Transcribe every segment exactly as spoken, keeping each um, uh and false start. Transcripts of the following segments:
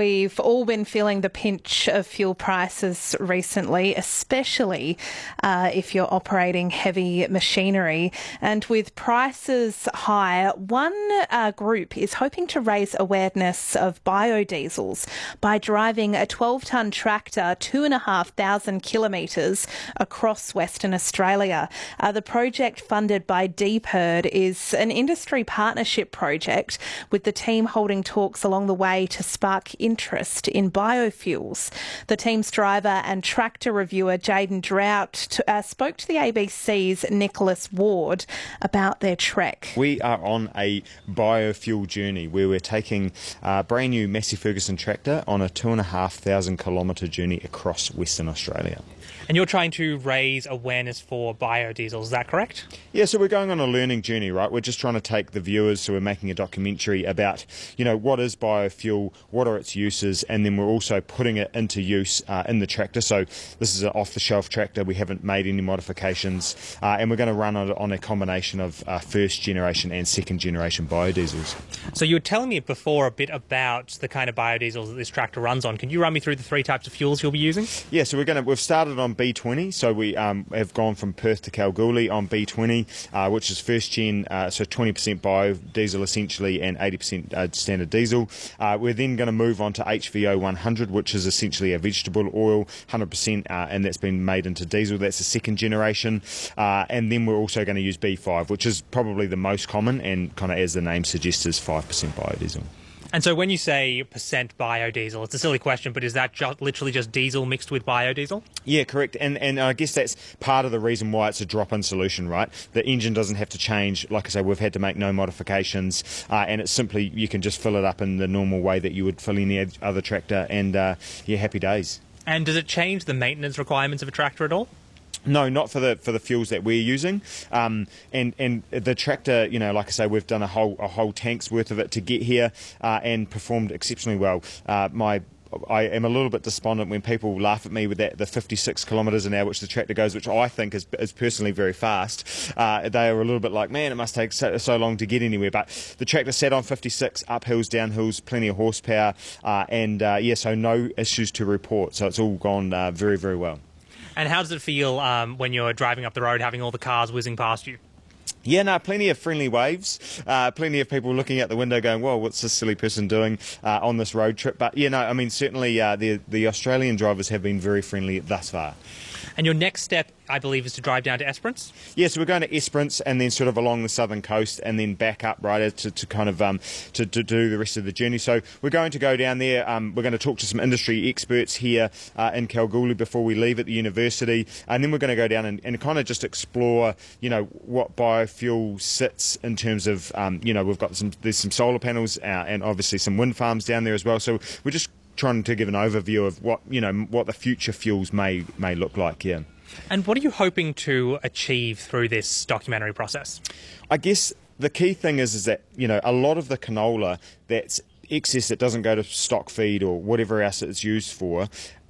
we've all been feeling the pinch of fuel prices recently, especially uh, if you're operating heavy machinery. And with prices high, one uh, group is hoping to raise awareness of biodiesels by driving a twelve-tonne tractor two and a half thousand kilometres across Western Australia. Uh, the project, funded by DeepHerd, is an industry partnership project with the team holding talks along the way to spark interest in biofuels. The team's driver and tractor reviewer Jaden Drought to, uh, spoke to the A B C's Nicholas Ward about their trek. We are on a biofuel journey where we're taking a brand new Massey Ferguson tractor on a two and a half thousand kilometre journey across Western Australia. And you're trying to raise awareness for biodiesel, is that correct? Yeah, so we're going on a learning journey, right? We're just trying to take the viewers, so we're making a documentary about, you know, what is biofuel, what are its uses, and then we're also putting it into use uh, in the tractor. So this is an off-the-shelf tractor. We haven't made any modifications, uh, and we're going to run on, on a combination of uh, first-generation and second-generation biodiesels. So you were telling me before a bit about the kind of biodiesels that this tractor runs on. Can you run me through the three types of fuels you'll be using? Yeah, so we're going to, we've started on B twenty, so we um, have gone from Perth to Kalgoorlie on B twenty, uh, which is first gen, uh, so twenty percent biodiesel essentially and eighty percent uh, standard diesel. Uh, we're then going to move on to H V O one hundred, which is essentially a vegetable oil, one hundred percent, uh, and that's been made into diesel. That's the second generation. Uh, and then we're also going to use B five, which is probably the most common and kind of, as the name suggests, is five percent biodiesel. And so when you say percent biodiesel, it's a silly question, but is that just, literally just diesel mixed with biodiesel? Yeah, correct. And and I guess that's part of the reason why it's a drop-in solution, right? The engine doesn't have to change. Like I say, we've had to make no modifications, uh, and it's simply, you can just fill it up in the normal way that you would fill any other tractor, and uh, yeah, happy days. And does it change the maintenance requirements of a tractor at all? No, not for the for the fuels that we're using, um, and and the tractor, you know, like I say, we've done a whole a whole tank's worth of it to get here, uh, and performed exceptionally well. Uh, my I am a little bit despondent when people laugh at me with that the fifty-six kilometres an hour which the tractor goes, which I think is, is personally very fast. Uh, they are a little bit like, man, it must take so, so long to get anywhere. But the tractor sat on fifty-six, up hills, down hills, plenty of horsepower, uh, and uh, yeah, so no issues to report. So it's all gone uh, very, very well. And how does it feel um, when you're driving up the road having all the cars whizzing past you? Yeah, no, plenty of friendly waves, uh, plenty of people looking out the window going, whoa, what's this silly person doing uh, on this road trip? But, yeah, no, I mean, certainly uh, the, the Australian drivers have been very friendly thus far. And your next step, I believe, is to drive down to Esperance? Yeah, so we're going to Esperance and then sort of along the southern coast and then back up, right, to, to kind of um, to, to do the rest of the journey. So we're going to go down there. Um, we're going to talk to some industry experts here uh, in Kalgoorlie before we leave at the university, and then we're going to go down and, and kind of just explore, you know, what biofuel sits in terms of, um, you know, we've got some, there's some solar panels uh, and obviously some wind farms down there as well. So we're just trying to give an overview of what, you know, what the future fuels may may look like. Yeah. And what are you hoping to achieve through this documentary process? I guess the key thing is is that, you know, a lot of the canola that's excess that doesn't go to stock feed or whatever else it's used for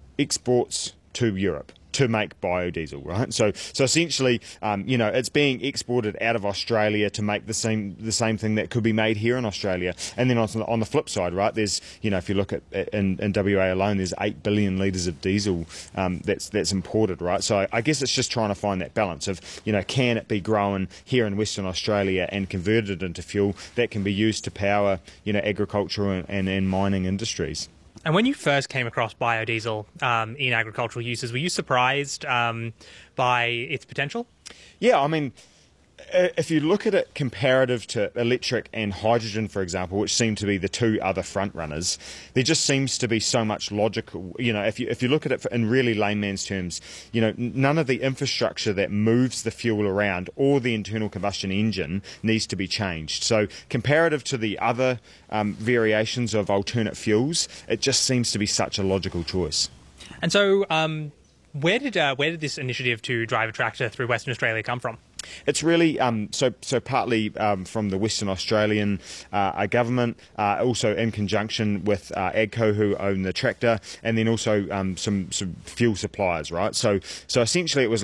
exports to Europe to make biodiesel, right? So, so essentially, um, you know, it's being exported out of Australia to make the same the same thing that could be made here in Australia. And then on the, on the flip side, right, there's, you know, if you look at in, in W A alone, there's eight billion litres of diesel um, that's that's imported, right? So I guess it's just trying to find that balance of, you know, can it be grown here in Western Australia and converted into fuel that can be used to power, you know, agricultural and, and mining industries. And when you first came across biodiesel um, in agricultural uses, were you surprised um, by its potential? Yeah, I mean, if you look at it comparative to electric and hydrogen, for example, which seem to be the two other front runners, there just seems to be so much logical. You know, if you if you look at it in really layman's terms, you know, none of the infrastructure that moves the fuel around or the internal combustion engine needs to be changed. So comparative to the other um, variations of alternate fuels, it just seems to be such a logical choice. And so, um, where did uh, where did this initiative to drive a tractor through Western Australia come from? It's really um, so so partly um, from the Western Australian uh, government, uh, also in conjunction with uh, AGCO, who own the tractor, and then also um, some some fuel suppliers, right? So so essentially it was